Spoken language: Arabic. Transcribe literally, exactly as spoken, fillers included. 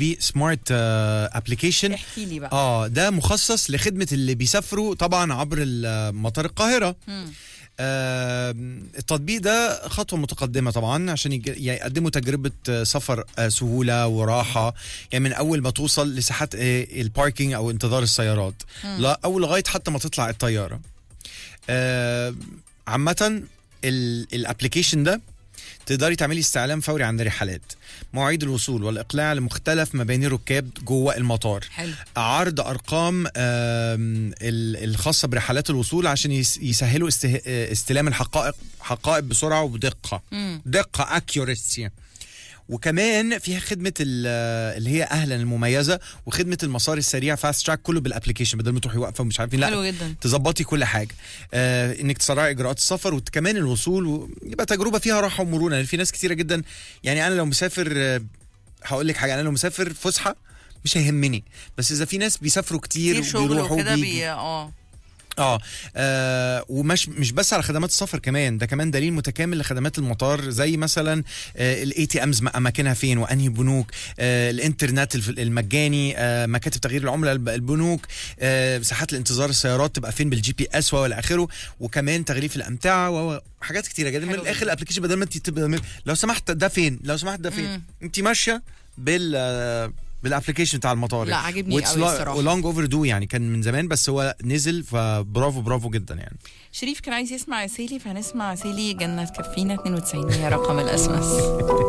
تطبيق سمارت ابلكيشن. احكي لي بقى. اه ده مخصص لخدمه اللي بيسافروا طبعا عبر مطار القاهره. مم. آه التطبيق ده خطوة متقدمة طبعا عشان يج- يقدموا تجربة آه، سفر آه، سهولة وراحة، يعني من أول ما توصل لساحات آه، الباركينج أو انتظار السيارات، لا أو لغاية حتى ما تطلع الطيارة. آه عامة الابلكيشن ده تقدري تعملي استعلام فوري عن الرحلات، مواعيد الوصول والإقلاع لمختلف مباني الركاب جوه المطار، حلو. عرض ارقام آم، ال- الخاصه برحلات الوصول عشان يس- يسهلوا استه- استلام الحقائق حقائق بسرعه وبدقه. مم. دقه اكيورسي. وكمان فيها خدمه ال- اللي هي اهلا المميزه وخدمه المسار السريع فاست تراك كله بالابلكيشن، بدل ما تروحي واقفه ومش عارفين، لا حلو جدا. تظبطي كل حاجه. آه انك تسرعي اجراءات السفر وكمان الوصول، ويبقى تجربه فيها راحه ومرونه. يعني في ناس كتيره جدا، يعني انا لو مسافر آه، هقول لك حاجه، انا لو مسافر فسحه مش هيهمني، بس اذا في ناس بيسافروا كتير كتير شغل وبيروحوا وكده وبيجوا- بي اه اه, آه ومش مش بس على خدمات السفر، كمان ده كمان دليل متكامل لخدمات المطار، زي مثلا الاي تي امز اماكنها فين وانهي بنوك، آه الانترنت الف- المجاني، آه مكاتب تغيير العمله، الب- البنوك، آه ساحات الانتظار السيارات تبقى فين بالجي بي اس والى اخره، وكمان تغليف الامتعه وحاجات كتيره جدا. من حلو الاخر جدا. الابلكيشن بدل ما انت تبقى لو سمحت ده فين، لو سمحت ده فين، مم. انت ماشيه بال آه بالابلكيشن بتاع المطار. لا، عجبني قوي الصراحة. ولونج اوفر دو، يعني كان من زمان بس هو نزل، فبرافو برافو جدا يعني. شريف كان عايز يسمع سيلي، فهنسمع سيلي جنة تكفينا اتنين وتسعين هي رقم الأس ام اس.